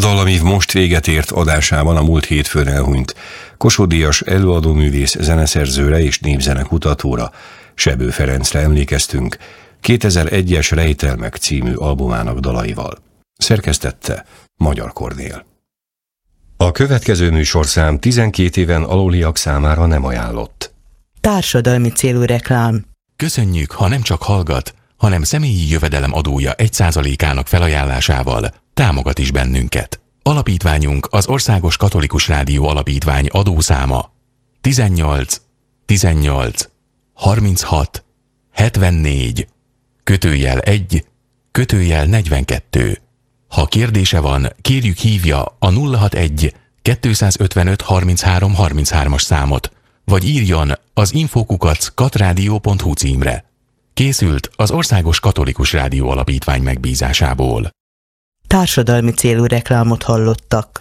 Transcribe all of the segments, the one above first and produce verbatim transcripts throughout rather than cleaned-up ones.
Dallamív most véget ért adásában a múlt hétfőn elhunyt Kossuth-díjas előadóművész zeneszerzőre és népzenekutatóra, Sebő Ferencre emlékeztünk kétezer-egyes Rejtelmek című albumának dalaival. Szerkesztette Magyar Kornél. A következő műsorszám tizenkét éven aluliak számára nem ajánlott. Társadalmi célú reklám. Köszönjük, ha nem csak hallgat, hanem személyi jövedelem adója egy százalékának felajánlásával támogat is bennünket. Alapítványunk az Országos Katolikus Rádió Alapítvány adószáma tizennyolc tizennyolc harminchat hetvennégy kötőjel egy kötőjel negyvenkettő. Ha kérdése van, kérjük hívja a nulla hatvanegy kettőszázötvenöt harminchárom harminchárom-as számot, vagy írjon az infókukac katradio pont hu címre. Készült az Országos Katolikus Rádió Alapítvány megbízásából. Társadalmi célú reklámot hallottak.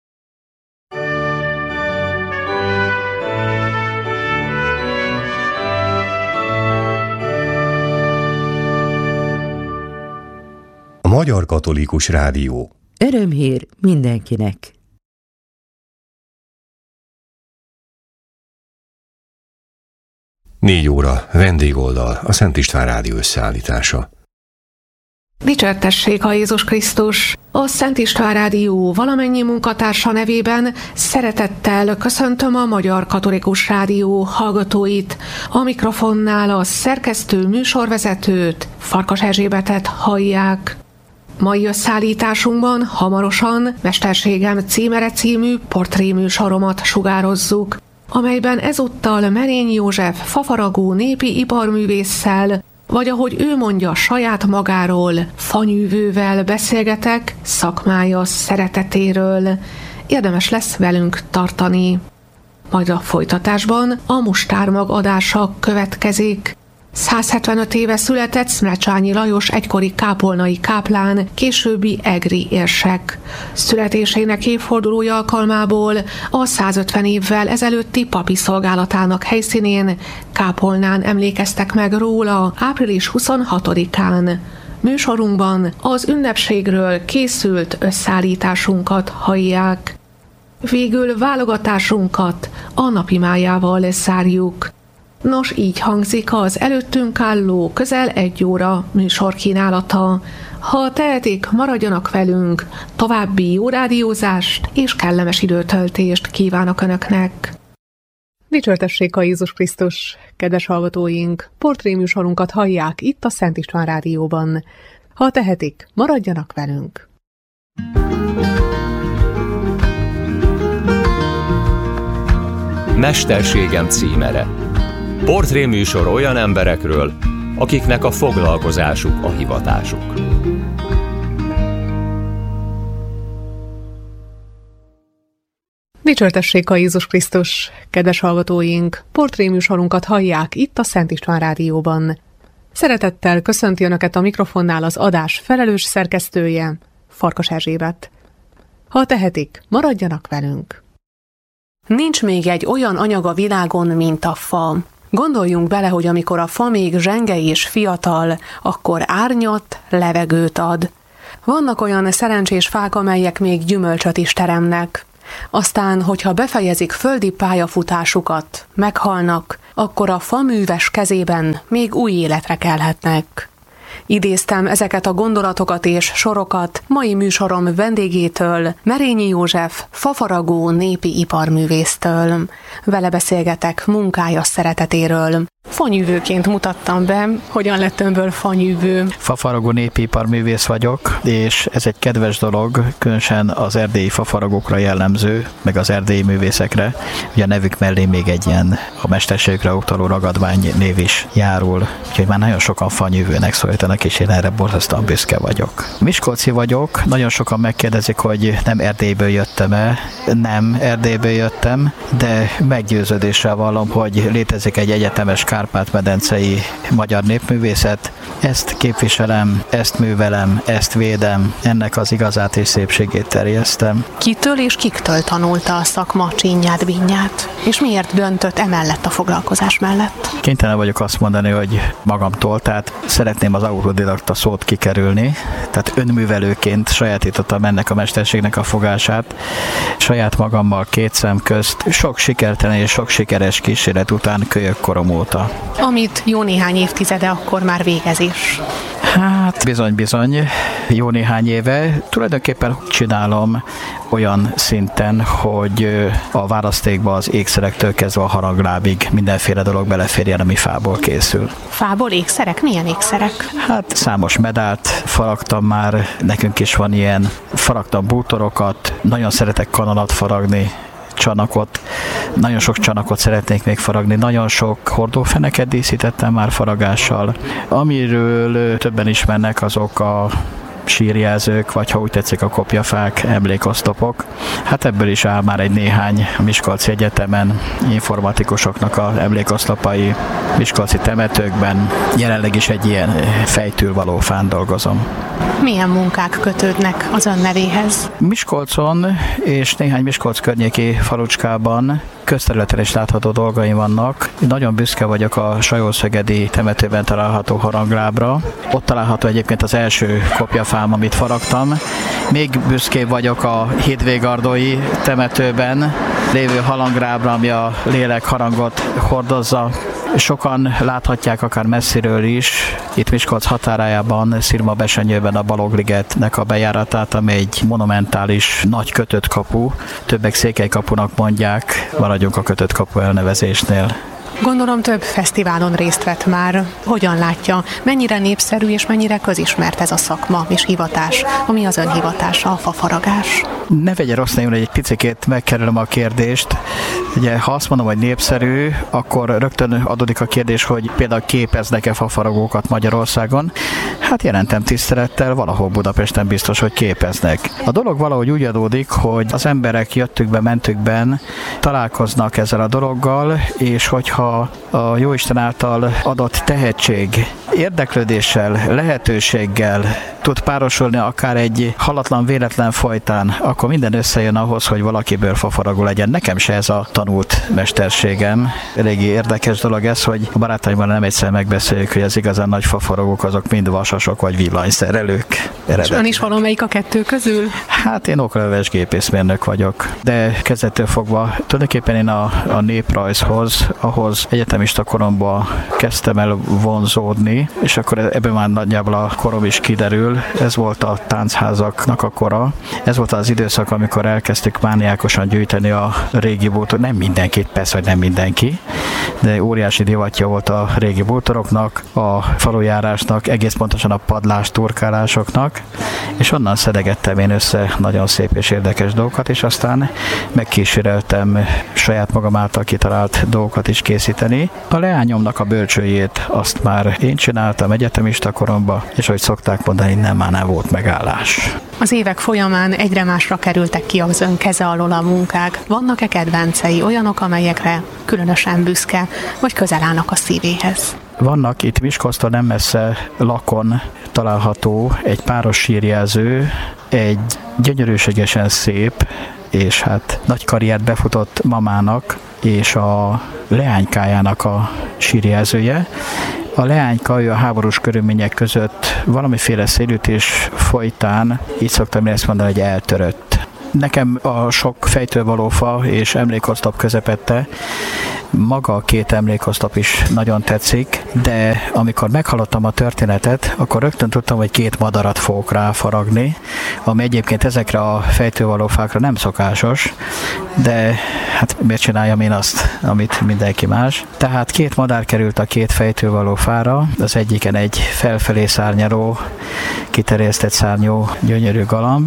A Magyar Katolikus Rádió. Örömhír mindenkinek. Négy óra, vendégoldal, a Szent István Rádió összeállítása. Dicsértessék a Jézus Krisztus! A Szent István Rádió valamennyi munkatársa nevében szeretettel köszöntöm a Magyar Katolikus Rádió hallgatóit. A mikrofonnál a szerkesztő műsorvezetőt, Farkas Erzsébetet hallják. Mai összeállításunkban hamarosan Mesterségem címere című portréműsoromat sugározzuk, amelyben ezúttal Merényi József fafaragó népi iparművésszel, vagy ahogy ő mondja saját magáról, fanyűvővel beszélgetek szakmája szeretetéről. Érdemes lesz velünk tartani. Majd a folytatásban a mustármag adása következik. száz hetvenöt éve született Szmrecsányi Lajos egykori kápolnai káplán, későbbi egri érsek. Születésének évfordulója alkalmából a százötven évvel ezelőtti papi szolgálatának helyszínén, Kápolnán emlékeztek meg róla április huszonhatodikán. Műsorunkban az ünnepségről készült összeállításunkat hallják. Végül válogatásunkat a napimájával zárjuk. Nos, így hangzik az előttünk álló közel egy óra műsorkínálata. Ha tehetik, maradjanak velünk, további jó rádiózást és kellemes időtöltést kívánok Önöknek. Dicsértessék a Jézus Krisztus! Kedves hallgatóink, portréműsorunkat hallják itt a Szent István Rádióban. Ha tehetik, maradjanak velünk. Mesterségem címere. Portréműsor olyan emberekről, akiknek a foglalkozásuk a hivatásuk. Dicsértessék a Jézus Krisztus! Kedves hallgatóink, portréműsorunkat hallják itt a Szent István Rádióban. Szeretettel köszönti Önöket a mikrofonnál az adás felelős szerkesztője, Farkas Erzsébet. Ha tehetik, maradjanak velünk. Nincs még egy olyan anyag a világon, mint a fa. Gondoljunk bele, hogy amikor a fa még zsenge és fiatal, akkor árnyat, levegőt ad. Vannak olyan szerencsés fák, amelyek még gyümölcsöt is teremnek. Aztán, hogyha befejezik földi pályafutásukat, meghalnak, akkor a faműves kezében még új életre kelhetnek. Idéztem ezeket a gondolatokat és sorokat mai műsorom vendégétől, Merényi József, fafaragó népi iparművésztől. Vele beszélgetek munkája szeretetéről. Fanyűvőként mutattam be, hogyan lett önből fanyűvő. Fafaragó népi iparművész vagyok, és ez egy kedves dolog, különösen az erdélyi fafaragókra jellemző, meg az erdélyi művészekre. Ugye a nevük mellé még egy ilyen a mesterségre utaló ragadvány név is járul, úgyhogy már nagyon sokan fanyűvőnek szólítanak, és én erre borzasztóan büszke vagyok. Miskolci vagyok, nagyon sokan megkérdezik, hogy nem Erdélyből jöttem-e. Nem Erdélyből jöttem, de meggyőződéssel vallom, hogy létezik egy egyetemes kárpát-medencei magyar népművészet, Ezt képviselem, ezt művelem, ezt védem, ennek az igazát és szépségét terjesztem. Kitől és kiktől tanulta a szakma csínyát, bínyát? És miért döntött emellett a foglalkozás mellett? Kénytelen vagyok azt mondani, hogy magamtól, tehát szeretném az autodidakta szót kikerülni, tehát önművelőként sajátítottam ennek a mesterségnek a fogását, saját magammal két szem közt, sok sikertelen és sok sikeres kísérlet után kölyök korom óta. Amit jó néhány évtizede akkor már végezés. Hát bizony-bizony, jó néhány éve. Tulajdonképpen csinálom olyan szinten, hogy a választékba az ékszerektől kezdve a haranglábig mindenféle dolog beleférjen, ami fából készül. Fából ékszerek? Milyen ékszerek? Hát számos medált faragtam már, nekünk is van ilyen, faragtam bútorokat, nagyon szeretek kanalat faragni, csanakot, nagyon sok csanakot szeretnék még faragni, nagyon sok hordófeneket díszítettem már faragással. Amiről többen ismernek, azok a sírjelzők, vagy ha úgy tetszik a kopjafák, emlékosztopok. Hát ebből is áll már egy néhány a Miskolci Egyetemen informatikusoknak az emlékoszlopai, miskolci temetőkben. Jelenleg is egy ilyen fejtől való fán dolgozom. Milyen munkák kötődnek az ön nevéhez? Miskolcon és néhány Miskolc környéki falucskában közterületen is látható dolgaim vannak. Nagyon büszke vagyok a Sajó-Szögedi temetőben található haranglábra. Ott található egyébként az első kopjafám, amit faragtam. Még büszkébb vagyok a Hídvégardói temetőben lévő haranglábra, ami a lélek harangot hordozza. Sokan láthatják akár messziről is, itt Miskolc határájában, Szirma-Besenyőben a Balogligetnek a bejáratát, ami egy monumentális nagy kötött kapu, többek székelykapunak mondják, maradjunk a kötött kapu elnevezésnél. Gondolom több fesztiválon részt vett már. Hogyan látja, mennyire népszerű és mennyire közismert ez a szakma és hivatás, ami az ön hivatása, a fafaragás? Ne vegye rossz néven, hogy egy picikét megkerülöm a kérdést. Ugye, ha azt mondom, hogy népszerű, akkor rögtön adódik a kérdés, hogy például képeznek-e fafaragókat Magyarországon. Hát jelentem tisztelettel, valahol Budapesten biztos, hogy képeznek. A dolog valahogy úgy adódik, hogy az emberek jöttükben, mentükben találkoznak ezzel a dologgal, és hogyha a Jóisten által adott tehetség érdeklődéssel, lehetőséggel tud párosulni akár egy halatlan véletlen folytán, akkor minden összejön ahhoz, hogy valakiből fafaragó legyen. Nekem se ez a tanult mesterségem. Eléggé érdekes dolog ez, hogy a barátaimmal nem egyszer megbeszéljük, hogy az igazán nagy fafaragók azok mind vasasok vagy villanyszerelők. És ön is valamelyik a kettő közül? Hát én okleveles gépészmérnök vagyok, de kezdettől fogva tulajdonképpen én a, a néprajzhoz, ahhoz egyetemista koromban kezdtem el vonzódni, és akkor ebben már nagyjából a korom is kiderül. Ez volt a táncházaknak a kora. Ez volt az időszak, amikor elkezdtük mániákosan gyűjteni a régi bútor. Nem mindenkit, persze, hogy nem mindenki, de óriási divatja volt a régi bútoroknak, a falujárásnak, egész pontosan a padlás turkálásoknak, és onnan szedegettem én össze nagyon szép és érdekes dolgokat, és aztán megkíséreltem saját magam által kitalált dolgokat is készíteni. A leányomnak a bölcsőjét azt már én csináltam egyetemista koromban, és ahogy szokták mondani, nem már nem volt megállás. Az évek folyamán egyre másra kerültek ki az ön keze alól a munkák. Vannak-e kedvencei, olyanok, amelyekre különösen büszke, vagy közel állnak a szívéhez? Vannak itt Miskolctól nem messze Lakon található egy páros sírjelző, egy gyönyörűségesen szép, és hát nagy karriert befutott mamának, és a leánykájának a sírjelzője. A leányka, ő a háborús körülmények között valamiféle szélütés folytán, így szoktam én ezt mondani, hogy eltörött. Nekem a sok fejtől való fa és emlékoszlop közepette, maga a két emlékoszlop is nagyon tetszik, de amikor meghallottam a történetet, akkor rögtön tudtam, hogy két madarat fogok ráfaragni, ami egyébként ezekre a fejtől való fákra nem szokásos, de hát miért csináljam én azt, amit mindenki más. Tehát két madár került a két fejtől való fára, az egyiken egy felfelé szárnyaló, kiterjesztett szárnyú gyönyörű galamb,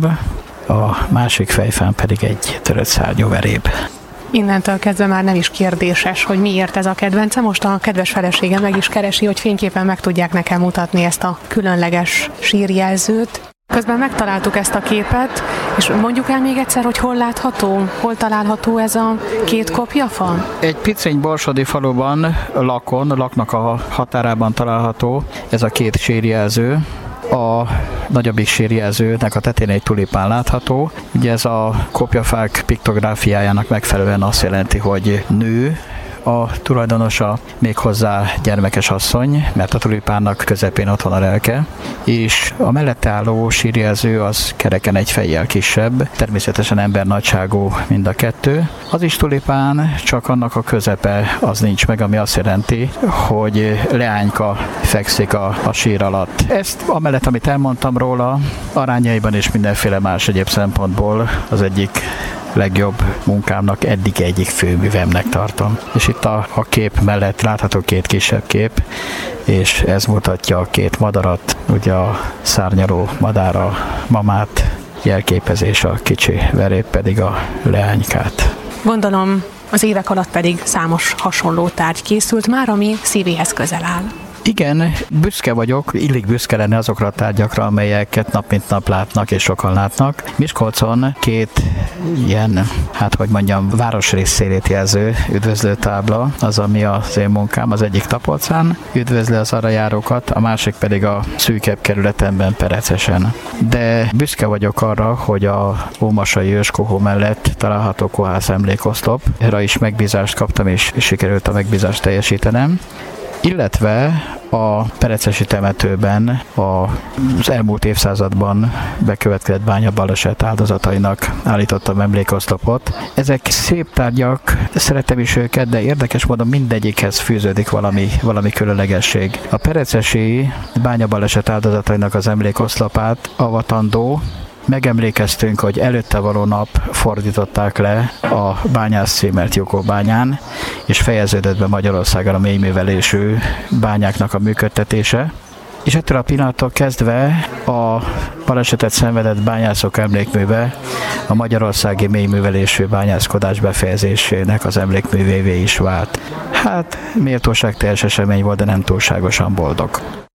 a másik fejfán pedig egy törött szárnyú veréb. Innentől kezdve már nem is kérdéses, hogy miért ez a kedvence. Most a kedves feleségem meg is keresi, hogy fényképpen meg tudják nekem mutatni ezt a különleges sírjelzőt. Közben megtaláltuk ezt a képet, és mondjuk el még egyszer, hogy hol látható, hol található ez a két kopjafa? Egy picény borsodi faluban lakon, laknak a határában található ez a két sírjelző. A nagyobbik sírjelzőnek a tetején egy tulipán látható. Ugye ez a kopjafák piktográfiájának megfelelően azt jelenti, hogy nő a tulajdonosa, méghozzá gyermekes asszony, mert a tulipánnak közepén ott van a lelke, és a mellette álló sírjelző az kereken egy fejjel kisebb, természetesen ember nagyságú mind a kettő. Az is tulipán, csak annak a közepe az nincs meg, ami azt jelenti, hogy leányka fekszik a, a sír alatt. Ezt amellett, amit elmondtam róla, arányaiban és mindenféle más egyéb szempontból az egyik legjobb munkámnak, eddig egyik főművemnek tartom. És itt a, a kép mellett látható két kisebb kép, és ez mutatja a két madarat, ugye a szárnyaló madára mamát jelképezés, a kicsi verép pedig a leánykát. Gondolom az évek alatt pedig számos hasonló tárgy készült már, ami szívéhez közel áll. Igen, büszke vagyok, illik büszke lenni azokra a tárgyakra, amelyeket nap mint nap látnak és sokan látnak. Miskolcon két ilyen, hát hogy mondjam, városrész szélét jelző üdvözlőtábla, az, ami az én munkám, az egyik Tapolcán üdvözli az arra járókat, a másik pedig a szűkebb kerületemben, Perecesen. De büszke vagyok arra, hogy a ómasai őskohó mellett található kohász emlékoszlop, erre is megbízást kaptam, és sikerült a megbízást teljesítenem. Illetve a perecesi temetőben az elmúlt évszázadban bekövetkezett bányabaleset áldozatainak állítottam emlékoszlopot. Ezek szép tárgyak, szeretem is őket, de érdekes módon mindegyikhez fűződik valami, valami különlegesség. A perecesi bányabaleset áldozatainak az emlékoszlopát avatandó, megemlékeztünk, hogy előtte való nap fordították le a bányász címert Jukóbányán, és fejeződött be Magyarországon a mélyművelésű bányáknak a működtetése. És ettől a pillanattól kezdve a balesetet szenvedett bányászok emlékműve a magyarországi mélyművelésű bányászkodás befejezésének az emlékművévé is vált. Hát méltóságteljes esemény volt, de nem túlságosan boldog.